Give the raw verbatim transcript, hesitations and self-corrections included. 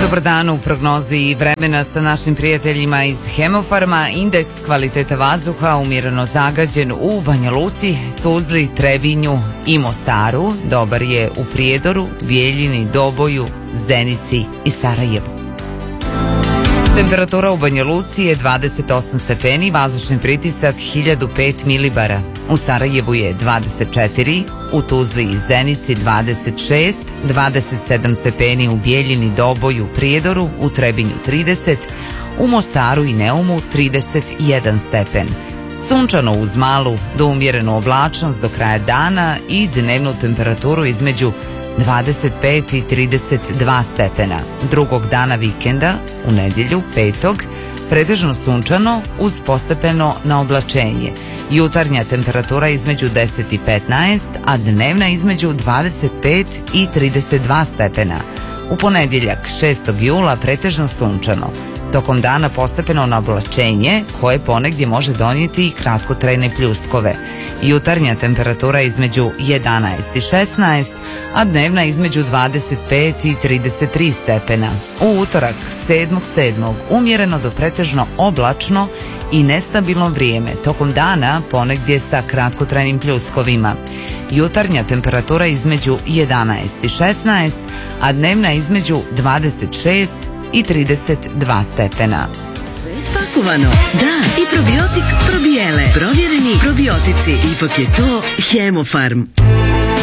Dobar dan, u prognozi vremena sa našim prijateljima iz Hemofarma. Indeks kvaliteta vazduha umjereno zagađen u Banja Luci, Tuzli, Trebinju i Mostaru. Dobar je u Prijedoru, Bijeljini, Doboju, Zenici i Sarajevu. Temperatura u Banja Luci je dvadeset osam stepeni, vazdušni pritisak hiljadu pet milibara. U Sarajevu je dvadeset četiri, u Tuzli i Zenici dvadeset šest, dvadeset sedam stepeni u Bijeljini, Doboju, Prijedoru, u Trebinju trideset, u Mostaru i Neumu trideset jedan stepen. Sunčano uz malu do umjerenu oblačnost do kraja dana i dnevnu temperaturu između dvadeset pet i trideset dva stepena. Drugog dana vikenda, u nedjelju, petog, pretežno sunčano uz postepeno na oblačenje. Jutarnja temperatura između deset i petnaest, a dnevna između dvadeset pet i trideset dva stepena. U ponedjeljak, šestog jula, pretežno sunčano. Tokom dana postepeno na oblačenje, koje ponegdje može donijeti i kratkotrajne pljuskove. Jutarnja temperatura između jedanaest i šesnaest, a dnevna između dvadeset pet i trideset tri stepena. U utorak, sedmog sedmog umjereno do pretežno oblačno i nestabilno vrijeme. Tokom dana ponegdje sa kratkotrajnim pljuskovima. Jutarnja temperatura između jedanaest i šesnaest, a dnevna između dvadeset šest i trideset dva stepena. Sve ispakovano. Da, i probiotik probijele. Provjereni probiotici. Ipak je to Hemofarm.